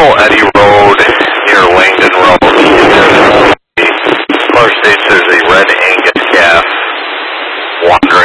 Central Eddy Road near Langdon Road. Car states there's a red Angus calf wandering